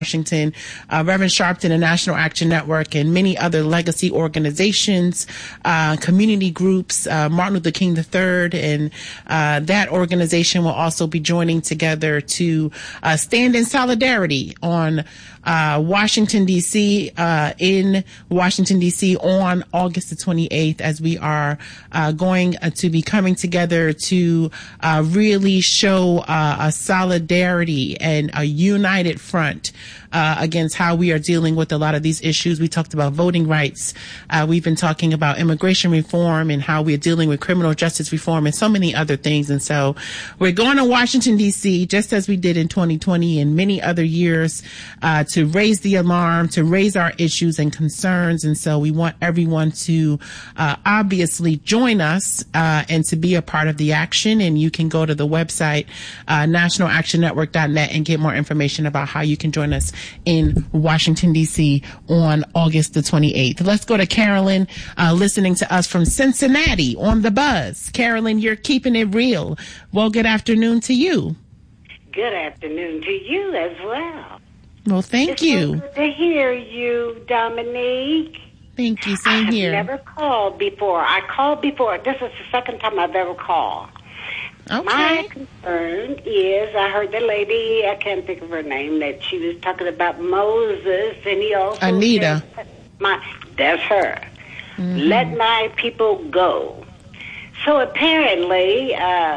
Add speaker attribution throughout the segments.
Speaker 1: Washington, Reverend Sharpton and National Action Network, and many other legacy organizations, community groups, Martin Luther King III, and that organization will also be joining together to stand in solidarity on Washington, D.C., in Washington, D.C. on August the 28th, as we are going to be coming together to really show a solidarity and a united front against how we are dealing with a lot of these issues. We talked about voting rights. We've been talking about immigration reform and how we're dealing with criminal justice reform and so many other things. And so we're going to Washington, D.C., just as we did in 2020 and many other years, to raise the alarm, to raise our issues and concerns. And so we want everyone to obviously join us and to be a part of the action. And you can go to the website, nationalactionnetwork.net, and get more information about how you can join us in Washington, D.C. on August the 28th. Let's go to Carolyn, listening to us from Cincinnati on The Buzz. Carolyn, you're keeping it real. Well, good afternoon to you.
Speaker 2: Good afternoon to you as well.
Speaker 1: Well, thank you.
Speaker 2: So good to hear you, Dominique.
Speaker 1: Thank you. Same here.
Speaker 2: I've never called before. I called before. This is the second time I've ever called.
Speaker 1: Okay.
Speaker 2: My concern is, I heard the lady, I can't think of her name, that she was talking about Moses, and he also
Speaker 1: Anita.
Speaker 2: said, that's her. Mm-hmm. Let my people go. So apparently,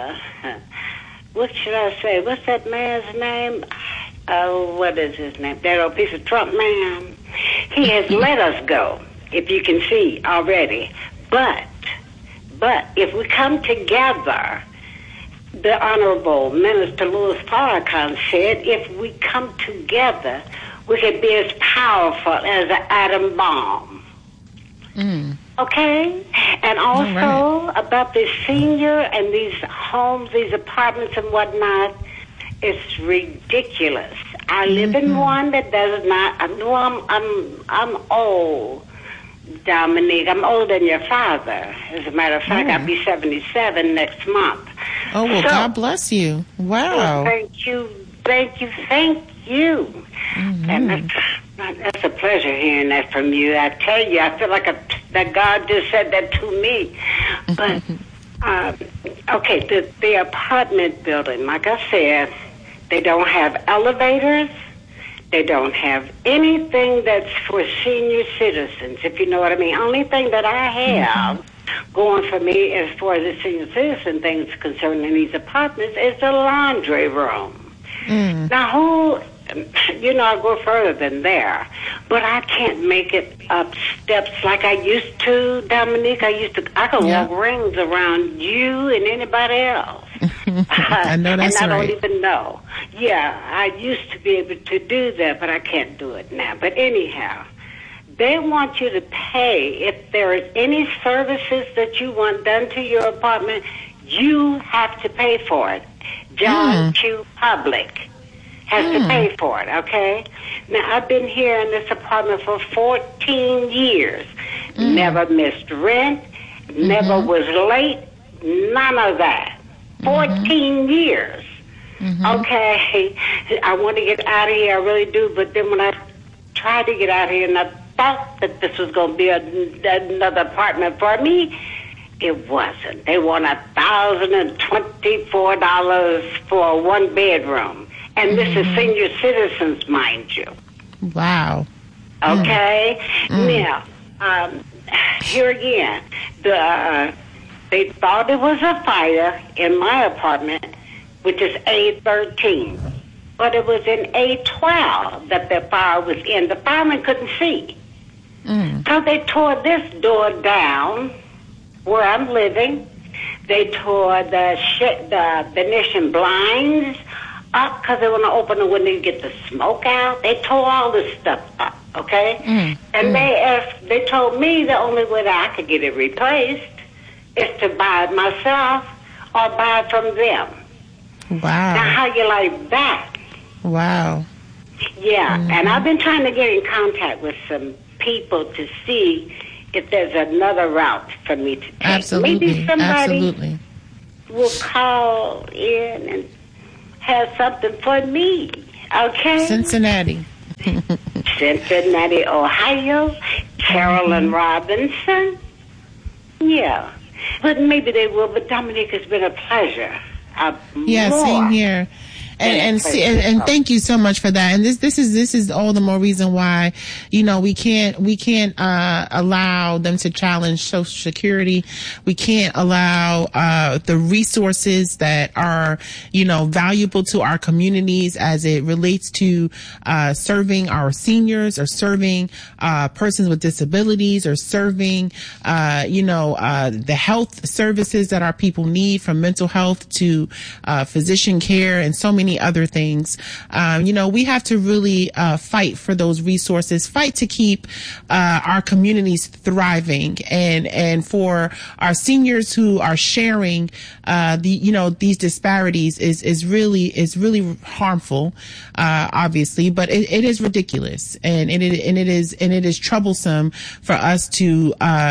Speaker 2: what should I say? What's that man's name? What is his name? That old piece of Trump man. He has let us go, if you can see already. But if we come together, the Honorable Minister Louis Farrakhan said, if we come together, we can be as powerful as an atom bomb. Okay? And also about the senior and these homes, these apartments and whatnot, it's ridiculous. I live in one that does not. I know I'm old, Dominique. I'm older than your father. As a matter of fact, I'll be 77 next month.
Speaker 1: Oh, well, so, God bless you. Wow.
Speaker 2: Well, thank you. And that's a pleasure hearing that from you. I tell you, I feel like that God just said that to me. But, okay, the apartment building, like I said, they don't have elevators. They don't have anything that's for senior citizens, if you know what I mean. Only thing that I have going for me as far as the senior citizen things concerning these apartments is the laundry room. Now, I go further than there, but I can't make it up steps like I used to, Dominique. I could walk rings around you and anybody else.
Speaker 1: I know that's
Speaker 2: and I
Speaker 1: right.
Speaker 2: don't even know. Yeah, I used to be able to do that, but I can't do it now. But anyhow, they want you to pay. If there is any services that you want done to your apartment, you have to pay for it. John Q. Public has to pay for it, okay? Now, I've been here in this apartment for 14 years. Never missed rent, never was late, none of that. 14 years. Okay, I want to get out of here, I really do, but then when I tried to get out of here and I thought that this was going to be another apartment for me, it wasn't. They want $1,024 for a one bedroom. And this is senior citizens, mind you.
Speaker 1: Wow.
Speaker 2: Okay? Now, here again, they thought it was a fire in my apartment, which is A13. But it was in A12 that the fire was in. The fireman couldn't see. So they tore this door down where I'm living. They tore the Venetian blinds up because they want to open the window and get the smoke out. They tore all this stuff up, okay? And they told me the only way that I could get it replaced is to buy it myself or buy it from them.
Speaker 1: Wow.
Speaker 2: Now, how you like that?
Speaker 1: Wow.
Speaker 2: Yeah, and I've been trying to get in contact with some people to see if there's another route for me to take.
Speaker 1: Absolutely.
Speaker 2: Maybe somebody will call in and have something for me, okay?
Speaker 1: Cincinnati.
Speaker 2: Cincinnati, Ohio, Carolyn Robinson. Yeah. But maybe they will. But Dominique, it's been a pleasure.
Speaker 1: Same here. And thank you so much for that. And this is all the more reason why, we can't allow them to challenge Social Security. We can't allow the resources that are, valuable to our communities as it relates to serving our seniors or serving persons with disabilities or serving the health services that our people need, from mental health to physician care and so many other things. We have to really fight for those resources, fight to keep our communities thriving, and for our seniors who are sharing these disparities is really harmful, obviously, but it is ridiculous, and it is troublesome for us to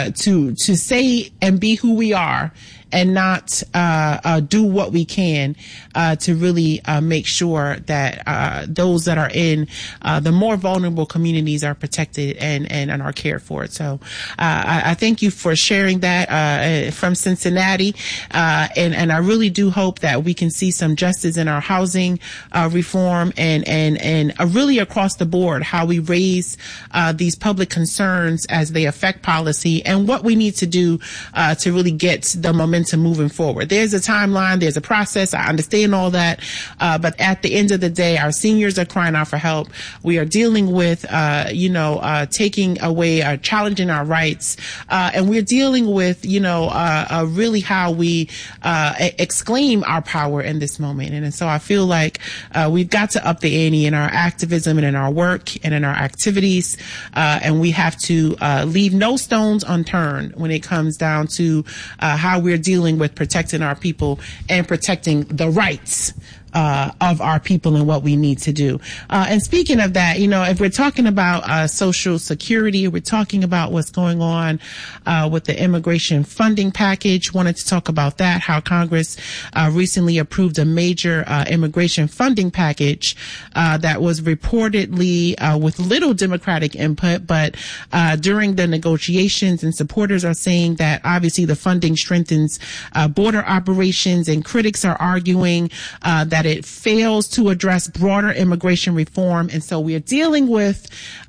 Speaker 1: say and be who we are and not do what we can to really make sure that those that are in the more vulnerable communities are protected and are cared for. So I thank you for sharing that from Cincinnati, and I really do hope that we can see some justice in our housing reform and really across the board how we raise these public concerns as they affect policy and what we need to do to really get the momentum moving forward. There's a timeline, there's a process. I understand all that. But at the end of the day, our seniors are crying out for help. We are dealing with, taking away, challenging our rights. And we're dealing with, really how we, exclaim our power in this moment. And so I feel like, we've got to up the ante in our activism and in our work and in our activities. And we have to, leave no stones unturned when it comes down to, how we're dealing with protecting our people and protecting the rights of our people and what we need to do. And speaking of that, if we're talking about Social Security, we're talking about what's going on with the immigration funding package. Wanted to talk about that, how Congress recently approved a major immigration funding package that was reportedly with little Democratic input, but during the negotiations, and supporters are saying that obviously the funding strengthens border operations, and critics are arguing that it fails to address broader immigration reform. And so we are dealing with,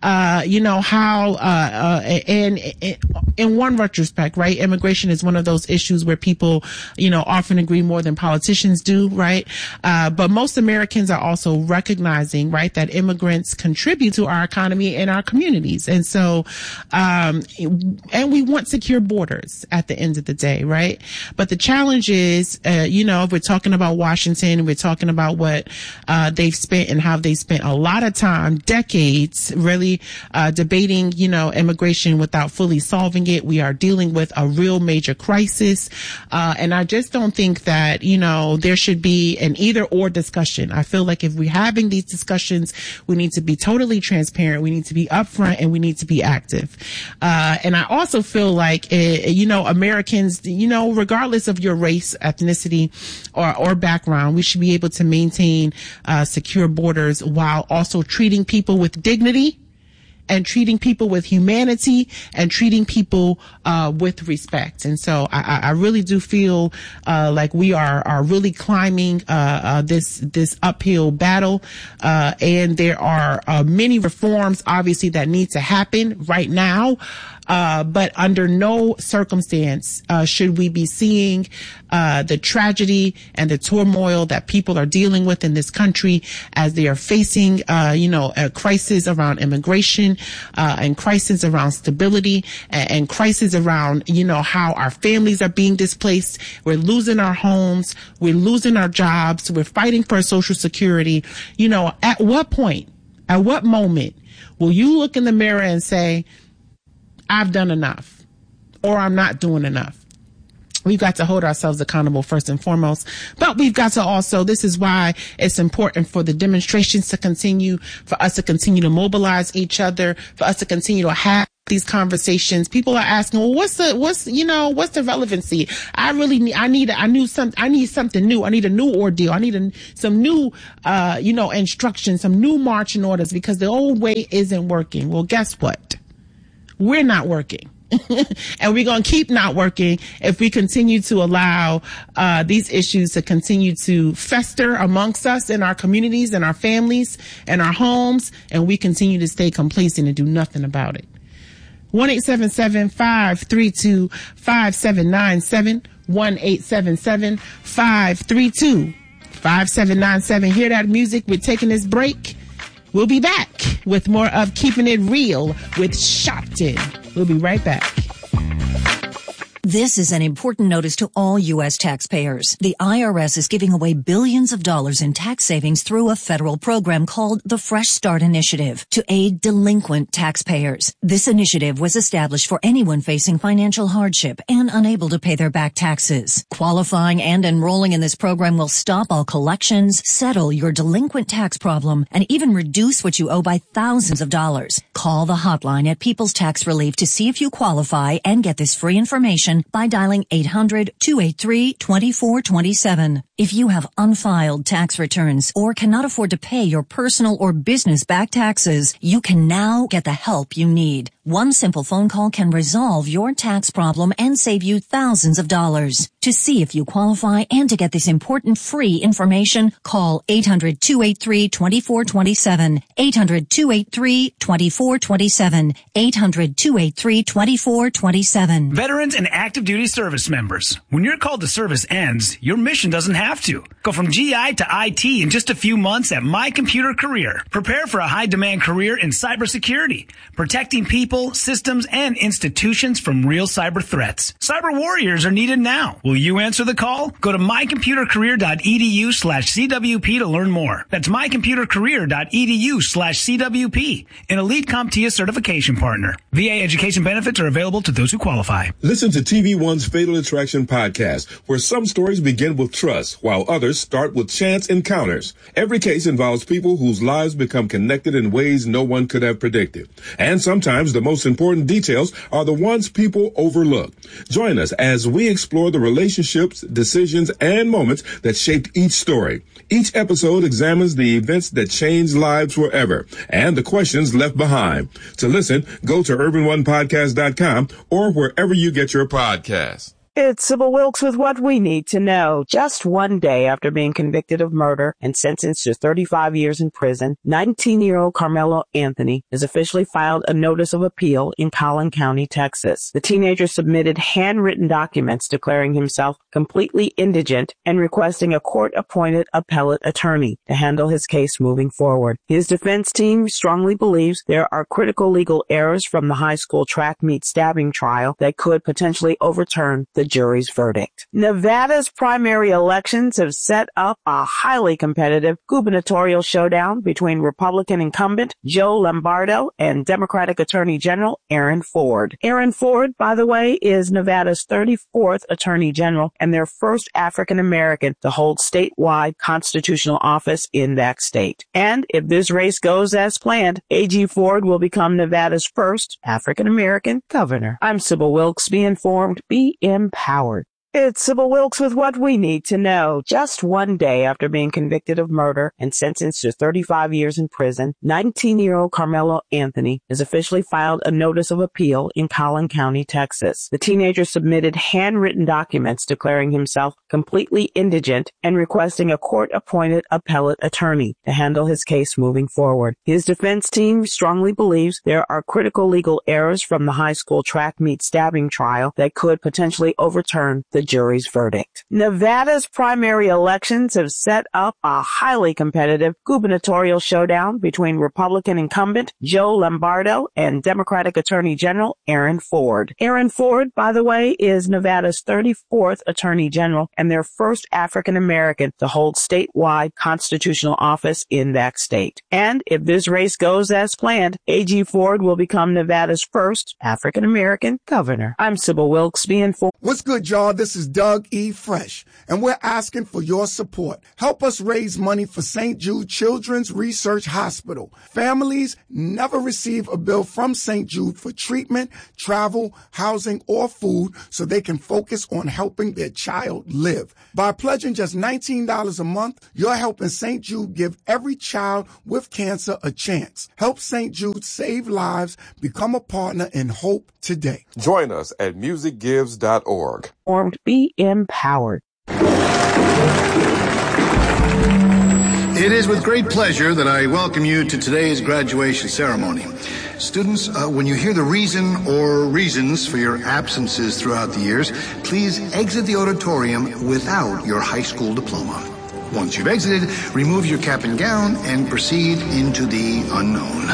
Speaker 1: how, in one retrospect, right, immigration is one of those issues where people, often agree more than politicians do, right? But most Americans are also recognizing, right, that immigrants contribute to our economy and our communities. And so, and we want secure borders at the end of the day, right? But the challenge is, if we're talking about Washington, we're talking about what they've spent and how they spent a lot of time, decades, really debating, immigration without fully solving it. We are dealing with a real major crisis. And I just don't think that, there should be an either or discussion. I feel like if we're having these discussions, we need to be totally transparent. We need to be upfront, and we need to be active. And I also feel like, Americans, regardless of your race, ethnicity, or background, we should be able to maintain secure borders while also treating people with dignity and treating people with humanity and treating people with respect. And so I really do feel like we are really climbing this uphill battle, and there are many reforms obviously that need to happen right now. But under no circumstance should we be seeing the tragedy and the turmoil that people are dealing with in this country as they are facing, a crisis around immigration, and crisis around stability, and crisis around, how our families are being displaced. We're losing our homes. We're losing our jobs. We're fighting for Social Security. At what point, at what moment will you look in the mirror and say, I've done enough, or I'm not doing enough? We've got to hold ourselves accountable first and foremost, but we've got to also, this is why it's important for the demonstrations to continue, for us to continue to mobilize each other, for us to continue to have these conversations. People are asking, well, what's the relevancy? I need something new. I need a new ordeal. I need some new, instructions, some new marching orders, because the old way isn't working. Well, guess what? We're not working. And we're going to keep not working if we continue to allow these issues to continue to fester amongst us in our communities and our families and our homes, and we continue to stay complacent and do nothing about it. 1-877-532-5797, 1-877-532-5797. Hear that music? We're taking this break. We'll be back with more of Keeping It Real with Sharpton. We'll be right back.
Speaker 3: This is an important notice to all U.S. taxpayers. The IRS is giving away billions of dollars in tax savings through a federal program called the Fresh Start Initiative to aid delinquent taxpayers. This initiative was established for anyone facing financial hardship and unable to pay their back taxes. Qualifying and enrolling in this program will stop all collections, settle your delinquent tax problem, and even reduce what you owe by thousands of dollars. Call the hotline at People's Tax Relief to see if you qualify and get this free information by dialing 800-283-2427. If you have unfiled tax returns or cannot afford to pay your personal or business back taxes, you can now get the help you need. One simple phone call can resolve your tax problem and save you thousands of dollars. To see if you qualify and to get this important free information, call 800-283-2427, 800-283-2427, 800-283-2427.
Speaker 4: Veterans and active duty service members, when your call to service ends, your mission doesn't have to. Go from GI to IT in just a few months at My Computer Career. Prepare for a high-demand career in cybersecurity, protecting people, systems, and institutions from real cyber threats. Cyber warriors are needed now. Will you answer the call? Go to mycomputercareer.edu/CWP to learn more. That's mycomputercareer.edu/CWP, an elite CompTIA certification partner. VA education benefits are available to those who qualify.
Speaker 5: Listen to TV One's Fatal Attraction podcast, where some stories begin with trust, while others start with chance encounters. Every case involves people whose lives become connected in ways no one could have predicted. And sometimes the most important details are the ones people overlook. Join us as we explore the relationships, decisions, and moments that shaped each story. Each episode examines the events that changed lives forever and the questions left behind. To listen, go to urbanonepodcast.com or wherever you get your podcasts.
Speaker 6: It's Sybil Wilkes with what we need to know. Just one day after being convicted of murder and sentenced to 35 years in prison, 19-year-old Carmelo Anthony has officially filed a notice of appeal in Collin County, Texas. The teenager submitted handwritten documents declaring himself completely indigent and requesting a court-appointed appellate attorney to handle his case moving forward. His defense team strongly believes there are critical legal errors from the high school track meet stabbing trial that could potentially overturn the jury's verdict. Nevada's primary elections have set up a highly competitive gubernatorial showdown between Republican incumbent Joe Lombardo and Democratic Attorney General Aaron Ford. Aaron Ford, by the way, is Nevada's 34th Attorney General and their first African American to hold statewide constitutional office in that state. And if this race goes as planned, A.G. Ford will become Nevada's first African American governor. I'm Sybil Wilkes. Be informed, be empowered. It's Sybil Wilkes with what we need to know. Just one day after being convicted of murder and sentenced to 35 years in prison, 19-year-old Carmelo Anthony has officially filed a notice of appeal in Collin County, Texas. The teenager submitted handwritten documents declaring himself completely indigent and requesting a court-appointed appellate attorney to handle his case moving forward. His defense team strongly believes there are critical legal errors from the high school track meet stabbing trial that could potentially overturn the jury's verdict. Nevada's primary elections have set up a highly competitive gubernatorial showdown between Republican incumbent Joe Lombardo and Democratic Attorney General Aaron Ford. Aaron Ford, by the way, is Nevada's 34th Attorney General and their first African American to hold statewide constitutional office in that state. And if this race goes as planned, A.G. Ford will become Nevada's first African American governor. I'm Sybil Wilkes. Be informed.
Speaker 7: What's good, y'all? This this is Doug E. Fresh, and we're asking for your support. Help us raise money for St. Jude Children's Research Hospital. Families never receive a bill from St. Jude for treatment, travel, housing, or food so they can focus on helping their child live. By pledging just $19 a month, you're helping St. Jude give every child with cancer a chance. Help St. Jude save lives. Become a partner in hope today.
Speaker 5: Join us at musicgives.org.
Speaker 6: Be empowered.
Speaker 8: It is with great pleasure that I welcome you to today's graduation ceremony. Students, when you hear the reason or reasons for your absences throughout the years, please exit the auditorium without your high school diploma. Once you've exited, remove your cap and gown and proceed into the unknown.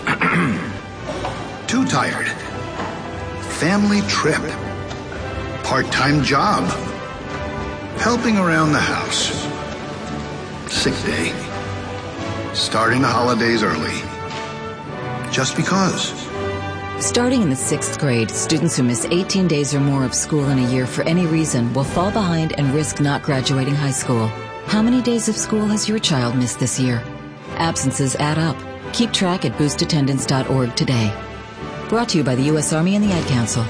Speaker 8: Too tired. Family trip. Part-time job. Helping around the house. Sick day. Starting the holidays early. Just because.
Speaker 9: Starting in the 6th grade, students who miss 18 days or more of school in a year for any reason will fall behind and risk not graduating high school. How many days of school has your child missed this year? Absences add up. Keep track at boostattendance.org today. Brought to you by the U.S. Army and the Ad Council.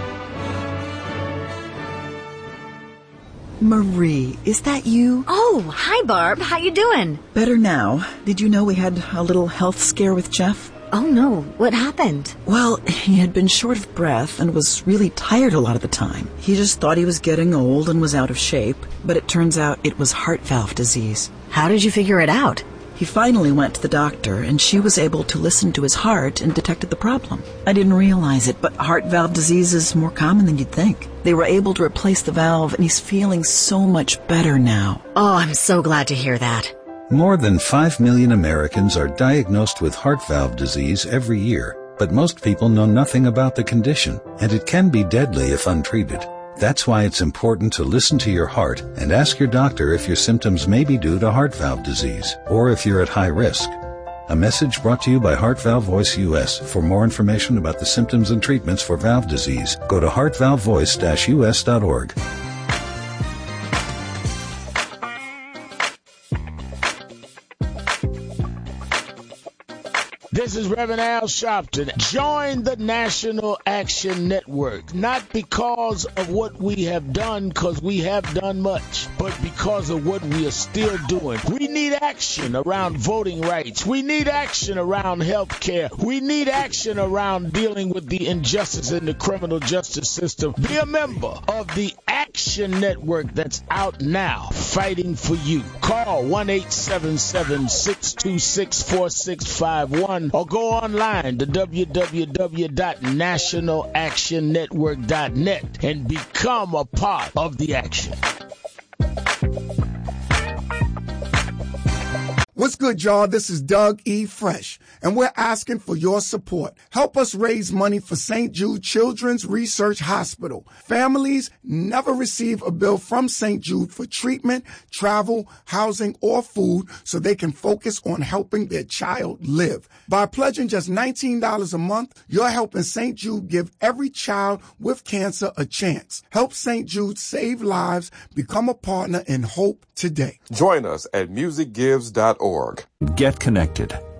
Speaker 10: Marie, is that you?
Speaker 11: Oh, hi, Barb. How you doing?
Speaker 10: Better now. Did you know we had a little health scare with Jeff?
Speaker 11: Oh, no. What happened?
Speaker 10: Well, he had been short of breath and was really tired a lot of the time. He just thought he was getting old and was out of shape, but it turns out it was heart valve disease.
Speaker 11: How did you figure it out?
Speaker 10: He finally went to the doctor, and she was able to listen to his heart and detected the problem. I didn't realize it, but heart valve disease is more common than you'd think. They were able to replace the valve, and he's feeling so much better now.
Speaker 11: Oh, I'm so glad to hear that.
Speaker 12: More than 5 million Americans are diagnosed with heart valve disease every year, but most people know nothing about the condition, and it can be deadly if untreated. That's why it's important to listen to your heart and ask your doctor if your symptoms may be due to heart valve disease or if you're at high risk. A message brought to you by Heart Valve Voice US. For more information about the symptoms and treatments for valve disease, go to heartvalvevoice-us.org.
Speaker 13: This is Reverend Al Sharpton. Join the National Action Network, not because of what we have done, because we have done much, but because of what we are still doing. We need action around voting rights. We need action around health care. We need action around dealing with the injustice in the criminal justice system. Be a member of the Action Network that's out now, fighting for you. Call 1-877-626-4651. Or go online to www.nationalactionnetwork.net and become a part of the action.
Speaker 7: What's good, y'all? This is Doug E. Fresh, and we're asking for your support. Help us raise money for St. Jude Children's Research Hospital. Families never receive a bill from St. Jude for treatment, travel, housing, or food so they can focus on helping their child live. By pledging just $19 a month, you're helping St. Jude give every child with cancer a chance. Help St. Jude save lives. Become a partner in hope today.
Speaker 5: Join us at musicgives.org.
Speaker 14: Get connected.